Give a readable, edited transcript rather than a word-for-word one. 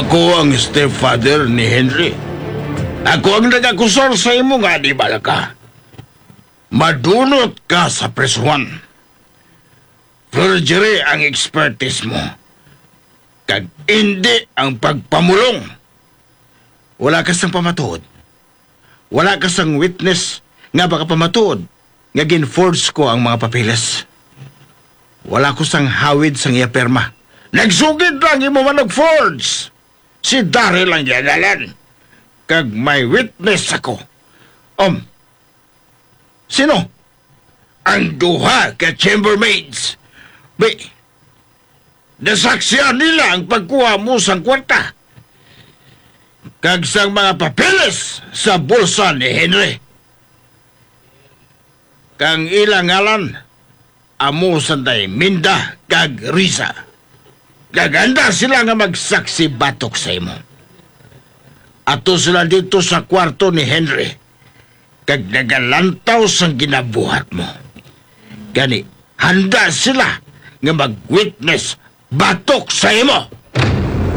Ako ang stepfather ni Henry. Ako ang nagakusor sa imo nga, di ba ka? Madunot ka sa presuhan. Forgery ang expertise mo. Kag hindi ang pagpamulong. Wala ka sang pamatuod. Wala ka sang witness nga baka pamatuod nga gin-forge ko ang mga papeles. Wala ko sang hawid sang iya perma. Nagsugid lang imo man nag-forge. Si Daryl lang yagalan. Kag may witness ako. Sino? Ang duha ka chambermaids. Nasaksiyan nila ang pagkuha mo sang kwarta. Kag sang mga papeles sa bulsa ni Henry. Kang ilang ngalan, amo sanday Minda kag Risa. Gaganda sila nga magsaksi batok sa imo. Ato sila dito sa kwarto ni Henry. Kag nagalantaw sang ginabuhat mo. Gani, handa sila nga mag-witness batok sa imo.